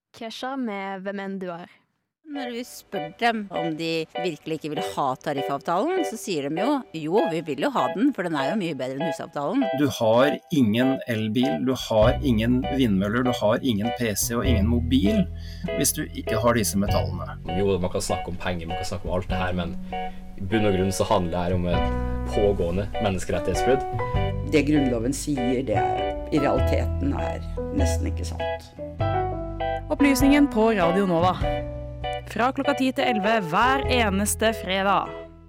Kesha med Hvem enn du er. Når vi spør dem om de virkelig ikke vil ha tariffavtalen, så sier de jo, vi vil jo ha den, for den er jo mye bedre enn husavtalen. Du har ingen elbil, du har ingen vindmøller, du har ingen PC og ingen mobil hvis du ikke har disse metallene. Jo, man kan snakke om penger, man kan snakke om alt det her, men i bunn og grunn så handler det her om et pågående menneskerettighetsbrudd. Det Grunnloven sier, det i realiteten er nesten ikke sant. Opplysningen på Radio Nova. Fra klokka 10 til 11 hver eneste fredag.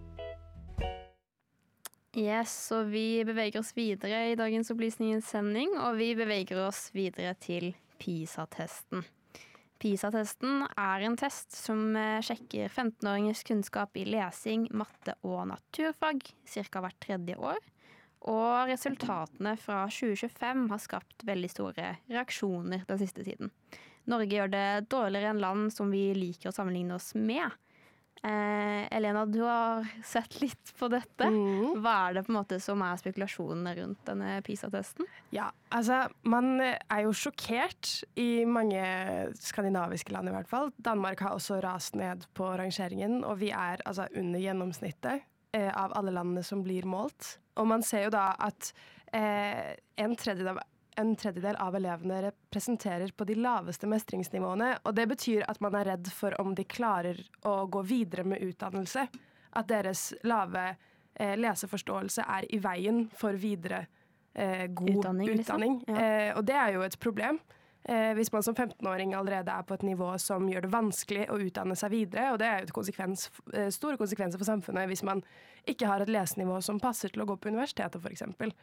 Yes, så vi beveger oss videre i dagens opplysningssending, og vi beveger oss videre til PISA-testen. PISA-testen er en test som sjekker 15-åringers kunnskap i lesing, matte og naturfag, cirka hvert tredje år. Og resultatene fra 2025 har skapt veldig store reaksjoner den siste tiden. Norge gjør det dårligere enn land som vi liker å sammenligne oss med. Elena, du har sett litt på dette. Hva er det på en måte som er spekulasjonene rundt denne PISA-testen? Ja, altså man er jo sjokkert i mange skandinaviske land i hvert fall. Danmark har også rast ned på rangeringen, og vi er altså under gjennomsnittet av alle landene som blir målt. Og man ser jo da at en tredjedel av elevene representerer på de laveste mestringsnivåene, og det betyr at man er redd for om de klarer å gå videre med utdannelse. At deres lave leseforståelse er i veien for videre god utdanning. Liksom. Ja. Og det er jo et problem. Hvis man som 15-åring allerede er på et nivå som gjør det vanskelig å utdanne seg videre, og det er jo store konsekvenser for samfunnet hvis man ikke har et lesenivå som passer til å gå på universitetet, for eksempel.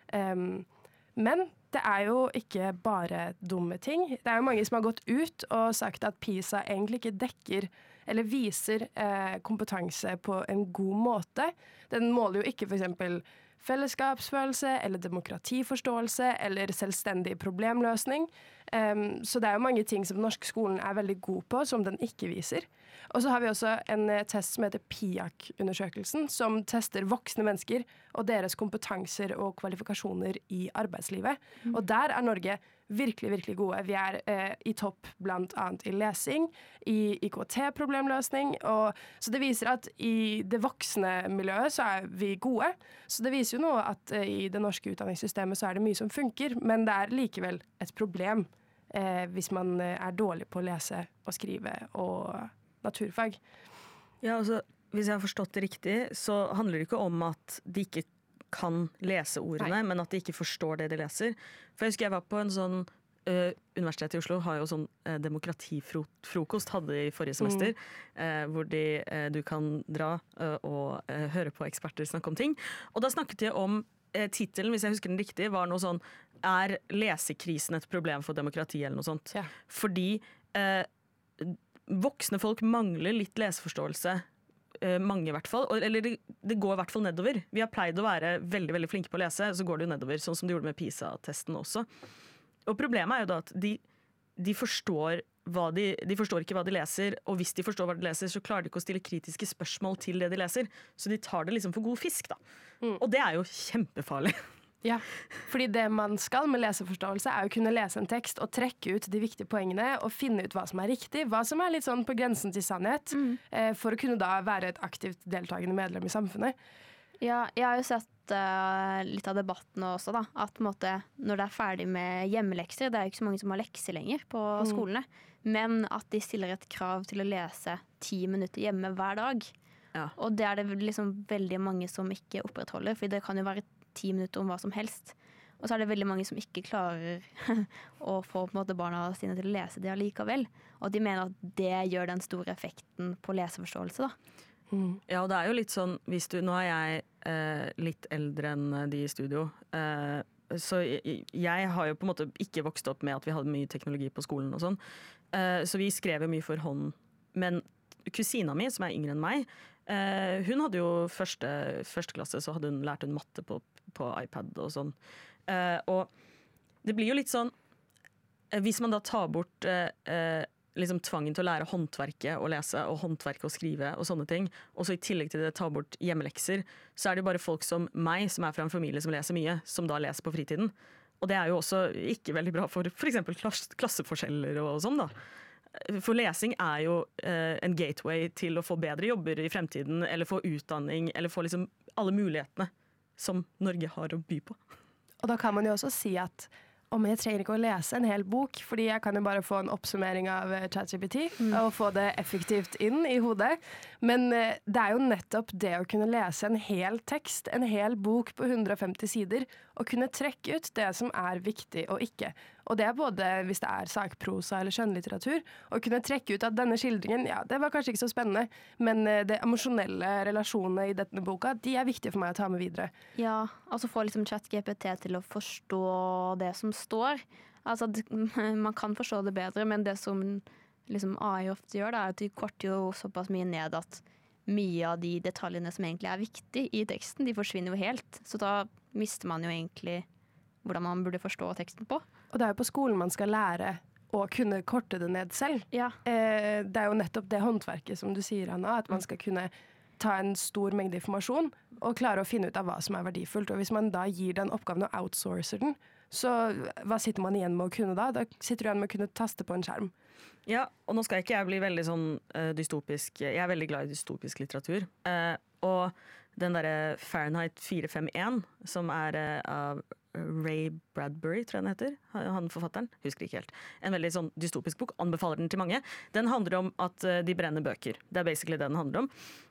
Men det er jo ikke bare dumme ting. Det er jo mange som har gått ut og sagt at PISA egentlig ikke dekker eller viser kompetanse på en god måte. Den måler jo ikke for eksempel fellesskapsfølelse eller demokratiforståelse eller selvstendig problemløsning. Så det er jo mange ting som den norske skolen er veldig god på, som den ikke viser. Og så har vi også en test som heter PIAK-undersøkelsen, som tester voksne mennesker og deres kompetanser og kvalifikasjoner i arbeidslivet. Og der er Norge virkelig, virkelig gode. Vi er i topp blant annet i lesing, i IKT-problemløsning, så det viser at i det voksne miljøet så er vi gode. Så det viser jo noe at i det norske utdanningssystemet så er det mye som funker, men det er likevel et problem hvis man er dårlig på å lese og skrive og naturfag. Ja, altså, hvis jeg har forstått det riktig, så handler det ikke om at de ikke kan lese ordene, men at de ikke forstår det de leser. For jeg husker jeg var på en sånn Universitetet i Oslo har jo sånn demokratifrokost hadde i forrige semester, hvor du kan dra og høre på eksperter snakke om ting. Og da snakket de om titelen, hvis jeg husker den riktig, var noe sånn er lesekrisen et problem for demokrati eller noe sånt? Ja. Fordi voksne folk mangler litt leseforståelse, mange i hvert fall, eller det går i hvert fall nedover. Vi har pleid å være veldig, veldig flinke på å lese, så går det jo nedover, sånn som de gjorde med PISA-testen også. Og problemet er jo da at de forstår ikke hva de leser, og hvis de forstår hva de leser, så klarer de ikke å stille kritiske spørsmål til det de leser, så de tar det liksom for god fisk da. Og det er jo kjempefarlig. Ja, fordi det man skal med leseforståelse er å kunne lese en tekst og trekke ut de viktige poengene og finne ut hva som er riktig, hva som er litt sånn på grensen til sannhet, for å kunne da være et aktivt deltakende medlem i samfunnet. Ja, jeg har jo sett litt av debatten også da, at på en måte, når det er ferdig med hjemmelekser, det er jo ikke så mange som har lekser lenger på skolene, men at de stiller et krav til å lese 10 minutter hjemme hver dag. Ja. Og det er det liksom veldig mange som ikke opprettholder, for det kan jo være 10 minutter om hva som helst. Og så er det veldig mange som ikke klarer å få på en måte barna sine til å lese det allikevel. Og de mener at det gjør den store effekten på leseforståelse da. Ja, og det er jo litt sånn, nå er jeg litt eldre enn de i studio, så jeg har jo på en måte ikke vokst opp med at vi hadde mye teknologi på skolen og sånn, så vi skrev jo mye for hånd, men kusina mi, som er yngre enn meg, hun hadde jo første klasse, så hadde hun lært hun matte på iPad og sånn, og det blir jo litt sånn, hvis man da tar bort liksom tvangen til å lære håndverket å lese og håndverket å skrive og sånne ting, og så i tillegg til det ta bort hjemmelekser, så er det jo bare folk som meg, som er fra en familie som leser mye, som da leser på fritiden. Og det er jo også ikke veldig bra for eksempel klasseforskjeller og sånn da. For lesing er jo en gateway til å få bedre jobber i fremtiden, eller få utdanning, eller få liksom alle mulighetene som Norge har å by på. Og da kan man jo også si at om jeg trenger ikke å lese en hel bok, fordi jeg kan jo bare få en oppsummering av ChatGPT og få det effektivt inn i hodet. Men det er jo nettopp det å kunne lese en hel tekst, en hel bok på 150 sider, og kunne trekke ut det som er viktig og ikke. Og det er både hvis det er sakprosa eller skjønnlitteratur, å kunne trekke ut at denne skildringen, ja, det var kanskje ikke så spennende, men det emosjonelle relasjonene i denne boka, de er viktige for meg å ta med videre. Ja, altså få liksom ChatGPT til å forstå det som står. Altså, man kan forstå det bedre, men det som liksom AI ofte gjør, det er at de korter jo såpass mye ned at mye av de detaljene som egentlig er viktige i teksten, de forsvinner jo helt. Så da mister man jo egentlig hvordan man burde forstå teksten på. Og det er jo på skolen man skal lære å kunne korte det ned selv. Ja. Det er jo nettopp det håndverket som du sier, Anna, at man skal kunne ta en stor mengde informasjon og klare å finne ut av hva som er verdifullt. Og hvis man da gir den oppgaven og outsourcer den, så hva sitter man igjen med å kunne da? Da sitter du igjen med å kunne taste på en skjerm. Ja, og nå skal ikke jeg bli veldig sånn dystopisk. Jeg er veldig glad i dystopisk litteratur. Og den derre Fahrenheit 451, som er av Ray Bradbury, tror jeg den heter, han forfatteren, husker ikke helt. En veldig sånn dystopisk bok, anbefaler den til mange. Den handler om at de brenner bøker. Det er basically det den handler om.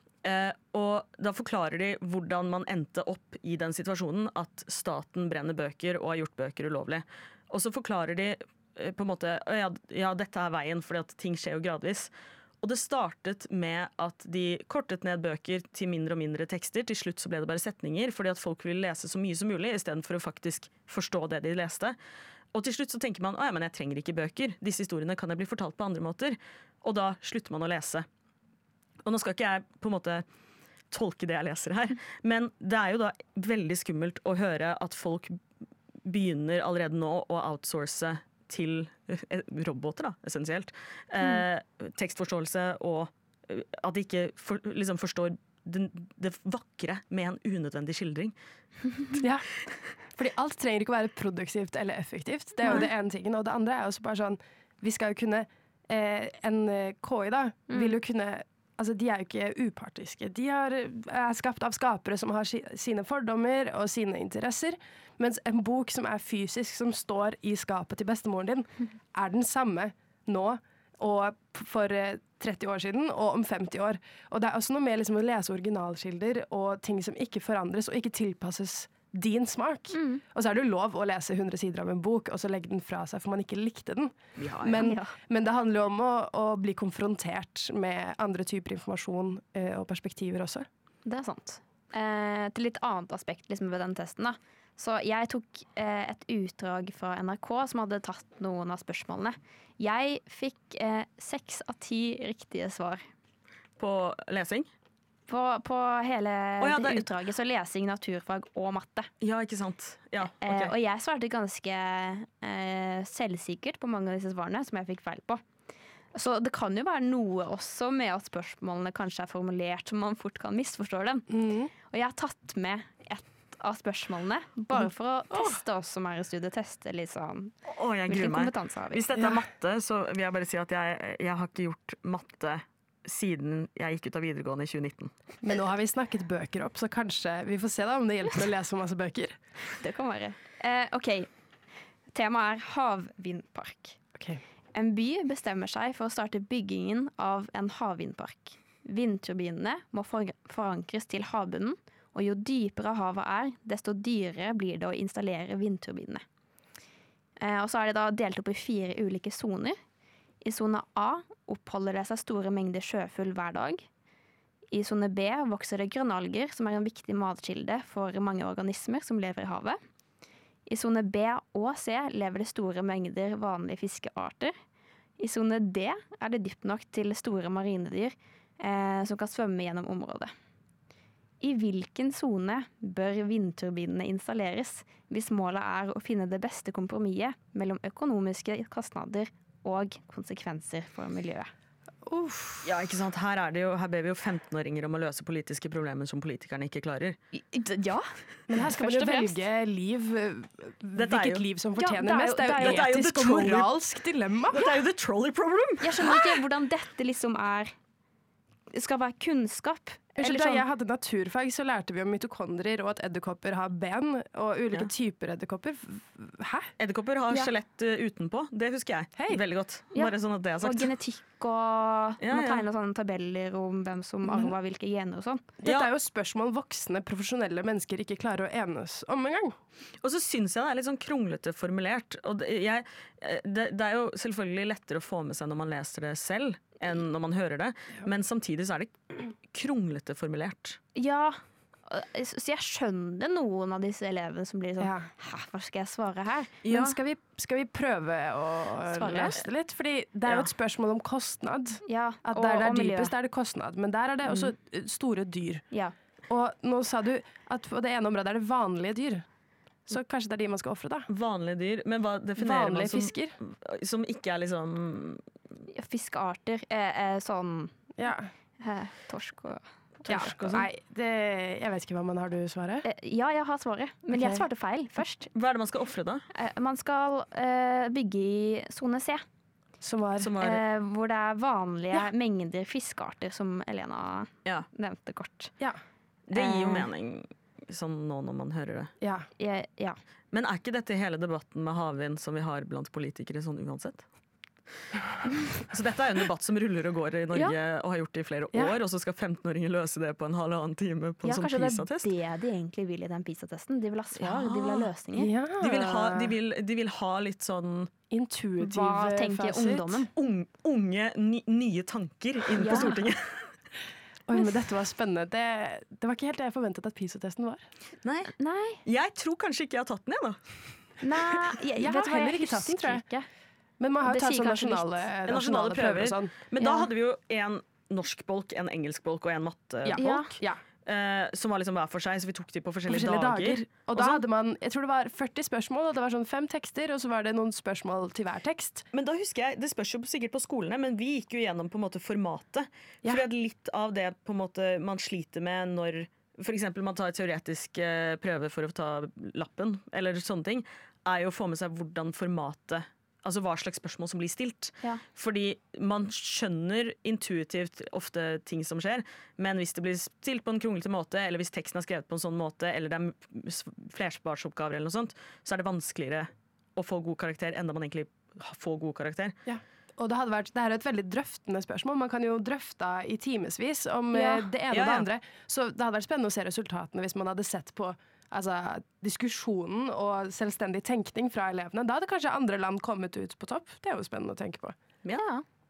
Og da forklarer de hvordan man endte opp i den situasjonen at staten brenner bøker og har gjort bøker ulovlig. Og så forklarer de på en måte, ja, dette er veien, fordi at ting skjer jo gradvis. Og det startet med at de kortet ned bøker til mindre og mindre tekster. Til slutt så ble det bare setninger, fordi at folk ville lese så mye som mulig, i stedet for å faktisk forstå det de leste. Og til slutt så tenker man, men jeg trenger ikke bøker. Disse historiene kan jeg bli fortalt på andre måter. Og da slutter man å lese. Og nå skal ikke jeg på en måte tolke det jeg leser her, men det er jo da veldig skummelt å høre at folk begynner allerede nå å outsource til roboter, da, essensielt. Tekstforståelse, og at de ikke liksom forstår det vakre med en unødvendig skildring. Ja, fordi alt trenger ikke å være produktivt eller effektivt. Det er jo det ene tingen. Og det andre er også bare sånn, vi skal jo kunne, en KI da, vil jo kunne, altså de er jo ikke upartiske. De er skapt av skapere som har sine fordommer og sine interesser, mens en bok som er fysisk, som står i skapet til bestemoren din, er den samme nå og for 30 år siden og om 50 år. Og det er også noe med liksom å lese originalskilder og ting som ikke forandres og ikke tilpasses din smak. Og så er det jo lov å lese 100 sider av en bok og så legge den fra seg for man ikke likte den. Men det handler jo om å bli konfrontert med andre typer informasjon og perspektiver også. Det er sant. Til litt annet aspekt liksom, ved den testen da. Så jeg tok et utdrag fra NRK som hadde tatt noen av spørsmålene. Jeg fikk 6 av 10 riktige svar. På lesing? På hele det utdraget, så lesing, naturfag og matte. Ja, ikke sant. Ja, okay. Og jeg svarte ganske selvsikkert på mange av disse svarene som jeg fikk feil på. Så det kan jo være noe også med at spørsmålene kanskje er formulert så man fort kan misforstå dem. Og jeg har tatt med et av spørsmålene, bare for å teste oss som er i studiet, teste litt sånn hvilken kompetanse har vi. Hvis dette er matte, så vil jeg bare si at jeg har ikke gjort matte siden jeg gikk ut av videregående i 2019. Men nå har vi snakket bøker opp, så kanskje vi får se da om det hjelper å lese masse bøker. Det kan være. Ok, temaet er havvindpark. En by bestemmer seg for å starte byggingen av en havvindpark. Vindturbinene må forankres til havbunnen, og jo dypere havet er, desto dyrere blir det å installere vindturbinene. Og så er det da delt opp i 4 ulike soner. I zone A oppholder det seg store mengder sjøfugl hver dag. I zone B vokser det grønnalger, som er en viktig matkilde for mange organismer som lever i havet. I zone B og C lever det store mengder vanlige fiskearter. I zone D er det dypt nok til store marinedyr som kan svømme gjennom området. I hvilken zone bør vindturbinene installeres hvis målet er å finne det beste kompromisset mellom økonomiske kostnader og konsekvenser for miljøet? Ja, ikke sant? Her ber vi jo 15-åringer om å løse politiske problemer som politikerne ikke klarer. Ja. Men her skal man jo velge liv, hvilket liv som fortjener mest. Det er jo det er jo etisk og moralsk dilemma. Dette er jo the trolley problem! Jeg skjønner ikke hvordan dette liksom skal være kunnskap. Da jeg hadde naturfag, så lærte vi om mitokondrier og at edderkopper har ben, og ulike typer edderkopper. Hæ? Edderkopper har skjelett utenpå, det husker jeg veldig godt. Bare sånn at det er sagt. Og genetikk og man tegner sånne tabeller om hvem som arver hvilke gener og sånn. Dette er jo spørsmål voksne, profesjonelle mennesker ikke klarer å enes om en gang. Og så syns jeg det er litt sånn kronglete formulert. Og det er jo selvfølgelig lettere å få med seg når man leser det selv, enn når man hører det, men samtidig så er det kronglete formulert. Ja, så jeg skjønner noen av disse elevene som blir sånn hva skal jeg svare her? Men skal vi prøve å løse det litt? Fordi det er jo et spørsmål om kostnad. At der det er dypest er det kostnad, men der er det også store dyr. Og nå sa du at på det ene området er det vanlige dyr. Så kanskje det er de man skal ofre, da. Vanlige dyr, men hva definerer man fisker? Som ikke er liksom fiskearter sånn torsk og sånn. Nei, jeg vet ikke hva man har. Du svaret? Ja, jeg har svaret, men jeg svarte feil først. Hva er det man skal ofre da? Man skal bygge i zone C. Som var hvor det er vanlige mengder fiskearter, som Elena nevnte kort. Det gir jo mening sånn nå når man hører det. Ja. Men er ikke dette hele debatten med havvind som vi har blant politikere sånn uansett? Så dette er jo en debatt som ruller og går i Norge og har gjort det i flere år, og så skal 15-åringer løse det på en halvannen time på en sånn PISA-test. Kanskje det er det de egentlig vil i den PISA-testen. De vil ha svar, de vil ha løsninger. De vil ha litt sånn intuitive Hva tenker ungdommen? Unge, nye tanker inn på Stortinget. Oi, men dette var spennende. Det var ikke helt det jeg forventet at PISA-testen var. Nei. Jeg tror kanskje ikke jeg har tatt den, jeg da. Nei, jeg har heller ikke tatt den, tror jeg. Men man har jo tatt sånn nasjonale prøver og sånn. Men da hadde vi jo en norsk bolk, en engelsk bolk og en mattebolk. Som var liksom hver for seg, så vi tok de på forskjellige dager. Og da hadde man, jeg tror det var 40 spørsmål, og det var sånn 5 tekster, og så var det noen spørsmål til hver tekst. Men da husker jeg, det spørs jo sikkert på skolene, men vi gikk jo gjennom på en måte formatet. For litt av det på en måte man sliter med når for eksempel man tar et teoretisk prøve for å ta lappen, eller sånne ting, er jo å få med seg hvordan formatet, altså hva slags spørsmål som blir stilt. Fordi man skjønner intuitivt ofte ting som skjer, men hvis det blir stilt på en kronglete måte, eller hvis teksten er skrevet på en sånn måte, eller det er flersparsoppgaver eller noe sånt, så er det vanskeligere å få god karakter enn da man egentlig får god karakter. Og det er et veldig drøftende spørsmål. Man kan jo drøfte i timesvis om det ene og det andre. Så det hadde vært spennende å se resultatene hvis man hadde sett på diskusjonen og selvstendig tenkning fra elevene. Da hadde kanskje andre land kommet ut på topp. Det er jo spennende å tenke på. Ja.